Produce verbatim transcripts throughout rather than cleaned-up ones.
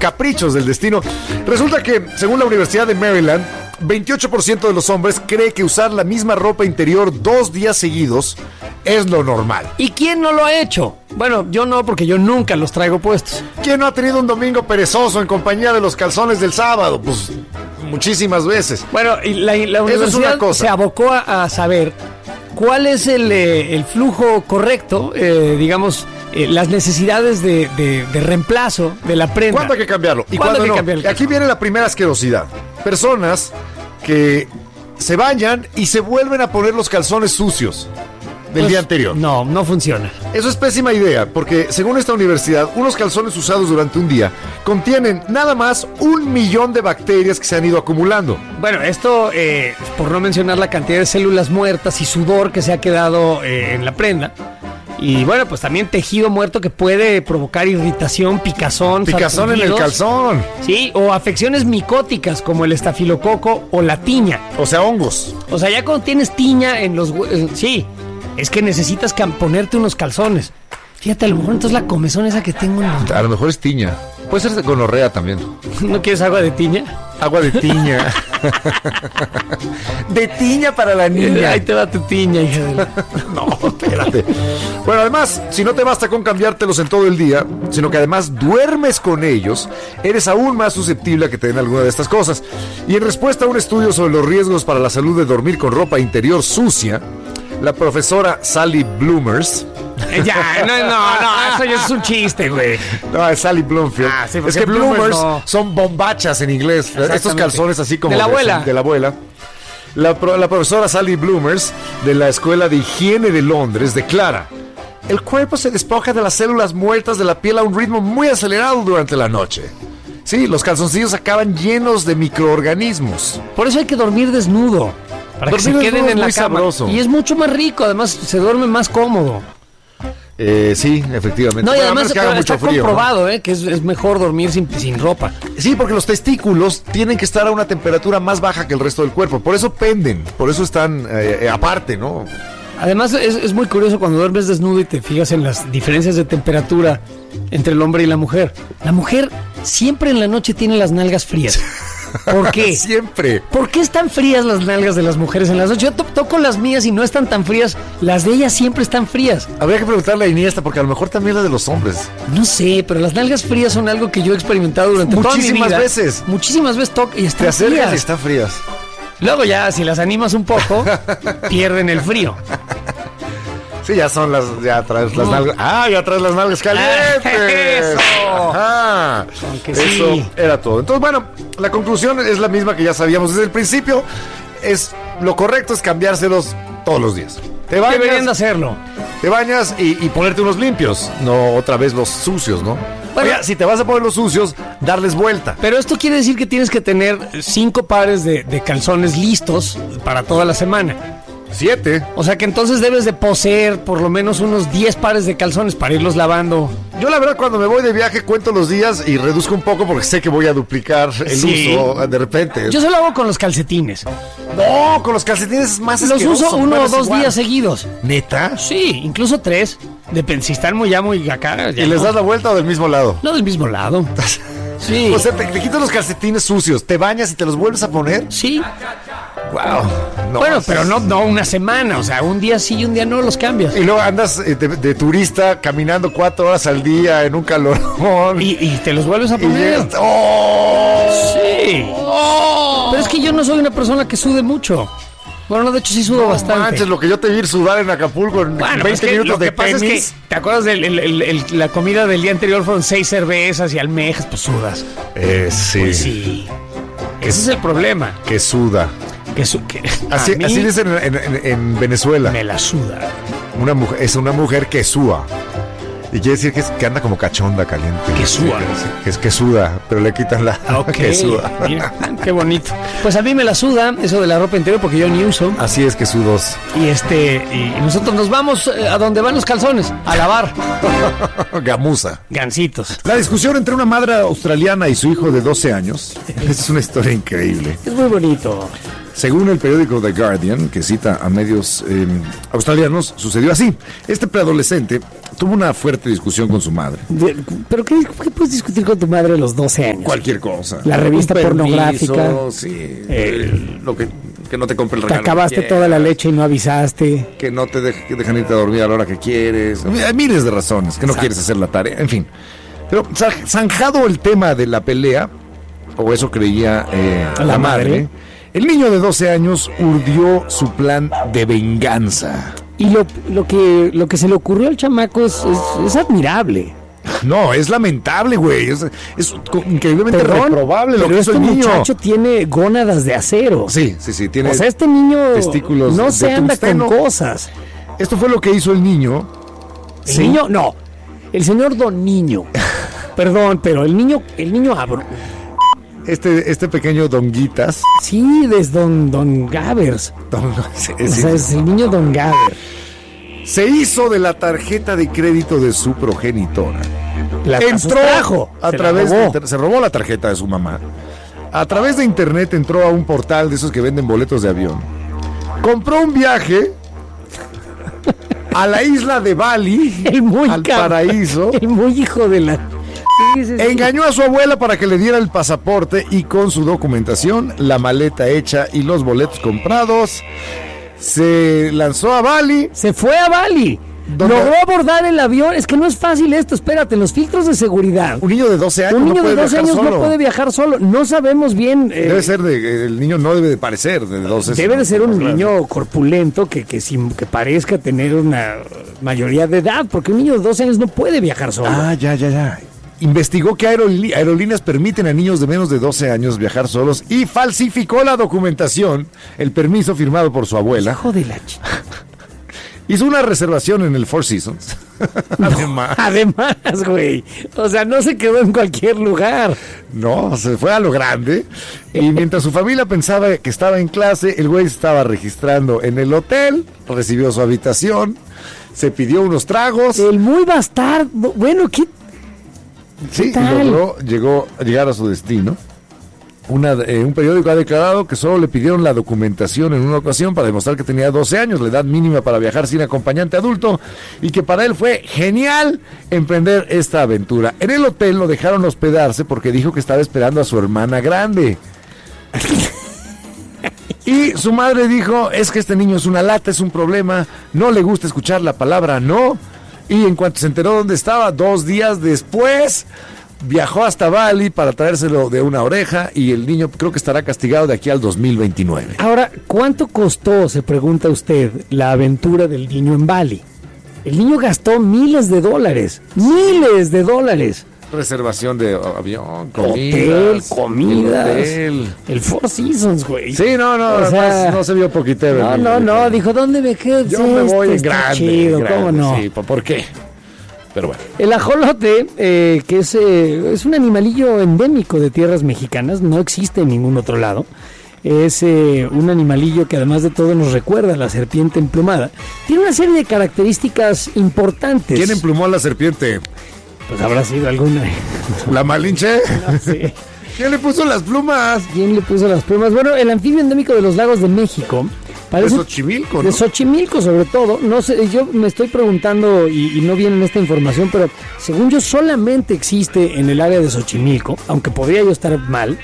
caprichos del destino. Resulta que, según la Universidad de Maryland, veintiocho por ciento de los hombres cree que usar la misma ropa interior dos días seguidos es lo normal. ¿Y quién no lo ha hecho? Bueno, yo no, porque yo nunca los traigo puestos. ¿Quién no ha tenido un domingo perezoso en compañía de los calzones del sábado? Pues muchísimas veces. Bueno, y la, la universidad se abocó a, a saber cuál es el, eh, el flujo correcto, eh, digamos, eh, las necesidades de, de, de reemplazo de la prenda. ¿Cuándo hay que cambiarlo? ¿Y ¿Cuándo cuándo hay que no? cambiar el Aquí viene la primera asquerosidad. Personas que se bañan y se vuelven a poner los calzones sucios del Pues, día anterior. No, no funciona. Eso es pésima idea, porque según esta universidad, unos calzones usados durante un día contienen nada más un millón de bacterias que se han ido acumulando. Bueno, esto, eh, por no mencionar la cantidad de células muertas y sudor que se ha quedado eh, en la prenda. Y bueno, pues también tejido muerto que puede provocar irritación, picazón, Picazón en el calzón. Sí, o afecciones micóticas como el estafilococo o la tiña. O sea, hongos. O sea, ya cuando tienes tiña en los... hue- Sí, es que necesitas cam- ponerte unos calzones. Fíjate, a lo mejor entonces la comezón esa que tengo... en los- A lo mejor es tiña. Puede ser de gonorrea también. ¿No quieres agua de tiña? Agua de tiña. De tiña para la niña. Ahí te va tu tiña, hija de... la- No, espérate. Bueno, además, si no te basta con cambiártelos en todo el día, sino que además duermes con ellos, eres aún más susceptible a que te den alguna de estas cosas. Y en respuesta a un estudio sobre los riesgos para la salud de dormir con ropa interior sucia, la profesora Sally Bloomers... Ya, no, no, no, eso ya es un chiste, güey. No, es Sally Bloomfield. Ah, sí, porque es que Bloomers bloomers no. son bombachas en inglés. Estos calzones así como De la abuela. De la abuela. La, pro- la profesora Sally Bloomers de la Escuela de Higiene de Londres declara: el cuerpo se despoja de las células muertas de la piel a un ritmo muy acelerado durante la noche. Sí, los calzoncillos acaban llenos de microorganismos. Por eso hay que dormir desnudo, para que se Dormir queden desnudo en es la muy cama. sabroso. Y es mucho más rico, además se duerme más cómodo. Eh, sí, efectivamente. No, y Bueno, a además menos que haga está mucho frío, ¿no? comprobado, ¿eh? que es, es mejor dormir sin, sin ropa. Sí, porque los testículos tienen que estar a una temperatura más baja que el resto del cuerpo. Por eso penden, por eso están eh, eh, aparte, ¿no? Además es, es muy curioso cuando duermes desnudo y te fijas en las diferencias de temperatura entre el hombre y la mujer. La mujer siempre en la noche tiene las nalgas frías. ¿Por qué? Siempre. ¿Por qué están frías las nalgas de las mujeres en las noches? Yo to- toco las mías y no están tan frías. Las de ellas siempre están frías. Habría que preguntarle a Iniesta, porque a lo mejor también la de los hombres. No sé, pero las nalgas frías son algo que yo he experimentado durante toda mi Muchísimas vida. veces. Muchísimas veces toco y Te están acercas frías. y están frías. Luego ya, si las animas un poco, pierden el frío. Sí, ya son las, ya traes las No. nalgas. Ah, ya traes las nalgas calientes. Eso. Ajá. Aunque Eso sí. era todo. Entonces, bueno, la conclusión es la misma que ya sabíamos desde el principio. Es lo correcto es cambiárselos todos los días. Te Deberían de bañas, hacerlo. te bañas y, y ponerte unos limpios, no otra vez los sucios, ¿no? Bueno. Oiga, si te vas a poner los sucios, darles vuelta. Pero esto quiere decir que tienes que tener cinco pares de, de calzones listos para toda la semana. Siete. O sea que entonces debes de poseer por lo menos unos diez pares de calzones para irlos lavando. Yo la verdad cuando me voy de viaje cuento los días y reduzco un poco porque sé que voy a duplicar el Sí. uso de repente. Yo solo hago con los calcetines. No, con los calcetines es más Los asqueroso, uso uno o mueves dos igual. días seguidos. ¿Neta? Sí, incluso tres. Depende, si están muy ya muy acá. ya ¿Y les no. das la vuelta o del mismo lado? No del mismo lado. Sí. O sea, te, te quitas los calcetines sucios, te bañas y te los vuelves a poner. Sí. Wow. Bueno, pero no, no una semana. O sea, un día sí y un día no los cambias. Y luego andas eh, de, de turista caminando cuatro horas al día en un calorón. Y, y te los vuelves a Y poner. llegas- ¡Oh! Sí. ¡Oh! Pero es que yo no soy una persona que sude mucho. Bueno, no, de hecho sí sudo No bastante. manches, lo que yo te vi sudar en Acapulco en Bueno, pues veinte que minutos lo que de pasa tenis. es que, ¿te acuerdas de la comida del día anterior? Fueron seis cervezas y almejas, pues sudas. Eh, sí. Pues sí. Ese es el problema. Que suda. Que, su- que Así, a mí así dicen en, en- en Venezuela. me la suda. Una mujer, es una mujer que sua. Y quiere decir que, es- que anda como cachonda caliente. Que sua. Que es que suda, pero le quitan la Ok, que suda. mira, qué bonito. Pues a mí me la suda eso de la ropa interior porque yo ni uso. Así es que sudos. Y este y nosotros nos vamos eh, a donde van los calzones, a lavar. Gamuza. Gancitos. La discusión entre una madre australiana y su hijo de doce años es una historia increíble. Es muy bonito. Según el periódico The Guardian, que cita a medios eh, australianos, sucedió así. Este preadolescente tuvo una fuerte discusión con su madre. De, ¿Pero qué, qué puedes discutir con tu madre a los doce años? Cualquier cosa. La revista Un permiso, pornográfica. Sí, eh, lo que, que no te compre el Te regalo. acabaste toda la leche y no avisaste. Que no te de, que dejan irte a dormir a la hora que quieres. Hay miles de razones, que no Exacto. quieres hacer la tarea, en fin. Pero zanjado el tema de la pelea, o eso creía eh, la, la madre, madre, el niño de doce años urdió su plan de venganza. Y lo, lo, que, lo que se le ocurrió al chamaco es, es, es admirable. No, es lamentable, güey. Es, es increíblemente Perdón, reprobable lo pero que este hizo el niño. muchacho tiene gónadas de acero. Sí, sí, sí. Tiene o sea, este niño testículos no de se anda tungsteno. con cosas. Esto fue lo que hizo el niño. El sí. niño, no. El señor Don Niño. Perdón, pero el niño, el niño abro. Este, este pequeño Donguitas. Sí, es Don, Don Gavers. Don, sí, o sea, es el niño Don Gaver. Se hizo de la tarjeta de crédito de su progenitora. La entró a se través robó. de, se robó la tarjeta de su mamá. A través de internet entró a un portal de esos que venden boletos de avión. Compró un viaje a la isla de Bali, el muy al cab- paraíso. El muy hijo de la... Sí, sí, sí. Engañó a su abuela para que le diera el pasaporte y con su documentación, la maleta hecha y los boletos comprados, se lanzó a Bali. Se fue a Bali. ¿Dónde? Logró abordar el avión. Es que no es fácil esto, espérate, los filtros de seguridad. Un niño de doce años Un niño no puede de doce viajar años solo. no puede viajar solo. No sabemos bien. eh, Debe ser de, el niño no debe de parecer de doce. Debe de ser un Claro. niño corpulento que, que, sin, que parezca tener una mayoría de edad, porque un niño de doce años no puede viajar solo. Ah, ya, ya, ya. Investigó que aerolí- aerolíneas permiten a niños de menos de doce años viajar solos y falsificó la documentación, el permiso firmado por su abuela. Hijo de la ch... Hizo una reservación en el Four Seasons. Además, Además, güey. O sea, no se quedó en cualquier lugar. no, se fue a lo grande. Y mientras su familia pensaba que estaba en clase, el güey estaba registrando en el hotel, recibió su habitación, se pidió unos tragos. El muy bastardo. Bueno, ¿qué? Sí, y tal? logró llegó, llegar a su destino. Una, eh, un periódico ha declarado que solo le pidieron la documentación en una ocasión para demostrar que tenía doce años, la edad mínima para viajar sin acompañante adulto, y que para él fue genial emprender esta aventura. En el hotel lo dejaron hospedarse porque dijo que estaba esperando a su hermana grande. Y su madre dijo, es que este niño es una lata, es un problema, no le gusta escuchar la palabra no. Y en cuanto se enteró dónde estaba, dos días después, viajó hasta Bali para traérselo de una oreja y el niño creo que estará castigado de aquí al dos mil veintinueve. Ahora, ¿cuánto costó, se pregunta usted, la aventura del niño en Bali? El niño gastó miles de dólares. ¡Miles de dólares! Reservación de avión, Hotel, comidas. comidas. El hotel. El Four Seasons, güey. Sí, no, no, O sea, además no se vio poquitero. No, el no, niño. no. Dijo, ¿dónde me quedo? Yo Sí, me voy este en está grande. chido, grande, ¿cómo no? Sí, ¿por qué? Pero bueno. El ajolote, eh, que es, eh, es un animalillo endémico de tierras mexicanas, no existe en ningún otro lado. Es eh, un animalillo que además de todo nos recuerda a la serpiente emplumada. Tiene una serie de características importantes. ¿Quién emplumó a la serpiente? Pues habrá sido alguna. ¿La Malinche? No sé. ¿Quién le puso las plumas? ¿Quién le puso las plumas? Bueno, el anfibio endémico de los lagos de México. Parece, De Xochimilco, ¿no? De Xochimilco, sobre todo. No sé, yo me estoy preguntando, y, y no viene en esta información, pero según yo solamente existe en el área de Xochimilco, aunque podría yo estar mal.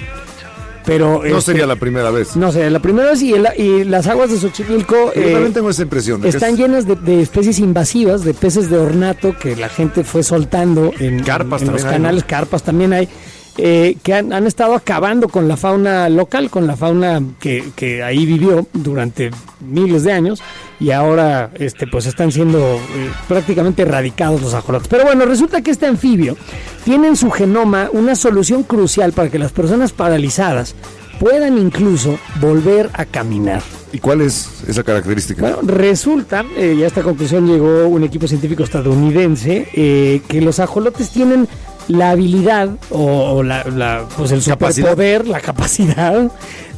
Pero No este, sería la primera vez. No sé, la primera vez y, el- y las aguas de Xochimilco Yo eh, también tengo esa impresión. de que están es- llenas de, de especies invasivas, de peces de ornato que la gente fue soltando en, Carpas en- en los también hay, canales, ¿no? carpas también hay, eh, que han, han estado acabando con la fauna local, con la fauna que, que ahí vivió durante miles de años y ahora este pues están siendo eh, prácticamente erradicados los ajolotes. Pero bueno, resulta que este anfibio tiene en su genoma una solución crucial para que las personas paralizadas puedan incluso volver a caminar. ¿Y cuál es esa característica? Bueno, resulta, eh, y a esta conclusión llegó un equipo científico estadounidense, eh, que los ajolotes tienen la habilidad o, o la, la, pues el Capacidad. superpoder, la capacidad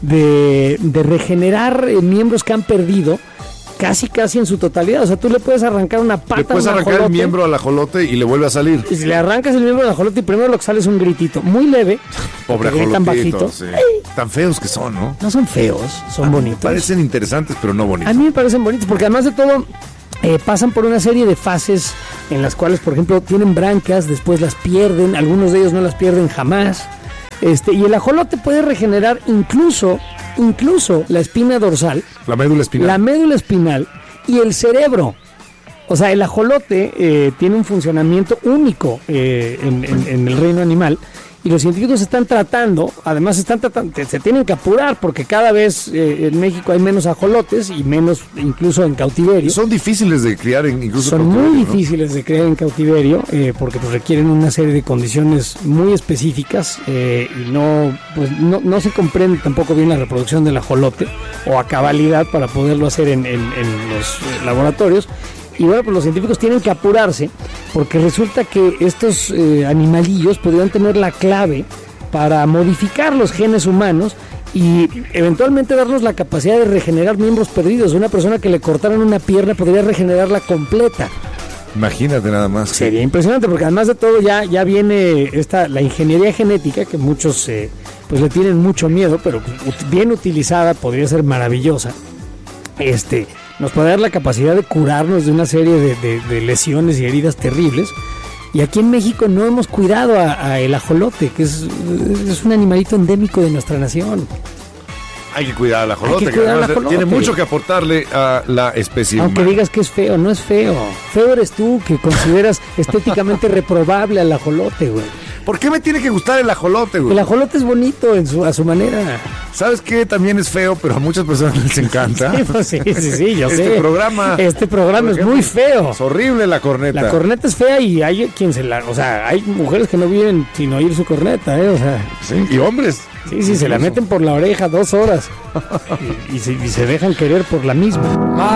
de, de regenerar eh, miembros que han perdido casi casi en su totalidad. O sea, tú le puedes arrancar una pata Le puedes a un arrancar el ajolote, miembro al ajolote y le vuelve a salir. y si le arrancas el miembro del ajolote y primero lo que sale es un gritito muy leve, Pobre porque gritan ajolotito. bajito. Sí. Tan feos que son, ¿no? No son feos, son bonitos. Parecen interesantes, pero no A bonitos. mí me parecen bonitos porque además de todo eh, pasan por una serie de fases en las cuales, por ejemplo, tienen brancas, después las pierden, algunos de ellos no las pierden jamás. Este, y el ajolote puede regenerar incluso, incluso la espina dorsal, la médula espinal, la médula espinal y el cerebro. O sea, el ajolote eh, tiene un funcionamiento único eh, en, en, en el reino animal. Y los científicos están tratando, además están tratando, se tienen que apurar porque cada vez eh, en México hay menos ajolotes y menos incluso en cautiverio. Son difíciles de criar en, incluso Son en cautiverio, muy ¿no? difíciles de criar en cautiverio eh, porque pues, requieren una serie de condiciones muy específicas eh, y no, pues, no, no se comprende tampoco bien la reproducción del ajolote o a cabalidad para poderlo hacer en, en, en los eh, laboratorios. Y bueno, pues los científicos tienen que apurarse porque resulta que estos eh, animalillos podrían tener la clave para modificar los genes humanos y eventualmente darnos la capacidad de regenerar miembros perdidos. Una persona que le cortaran una pierna podría regenerarla completa. Imagínate nada más. Sería impresionante porque además de todo ya, ya viene esta la ingeniería genética que muchos eh, pues le tienen mucho miedo, pero bien utilizada podría ser maravillosa. Este... Nos puede dar la capacidad de curarnos de una serie de, de, de lesiones y heridas terribles. Y aquí en México no hemos cuidado a, a el ajolote, que es, es un animalito endémico de nuestra nación. Hay que cuidar al ajolote, que, cuidar que al ajolote. Tiene mucho que aportarle a la especie Aunque humana. digas que es feo, no es feo. Feo eres tú, que consideras estéticamente reprobable al ajolote, güey. ¿Por qué me tiene que gustar el ajolote, güey? El ajolote es bonito en su, a su manera. ¿Sabes qué? También es feo, pero a muchas personas les encanta. Sí, pues sí, sí, sí, yo este sé. Programa, este programa es ejemplo, muy feo. Es horrible la corneta. La corneta es fea y hay quien se la... O sea, hay mujeres que no viven sin oír su corneta, ¿eh? O sea... Sí, y hombres. Sí, sí, se la meten por la oreja dos horas y, y, se, y se dejan querer por la misma.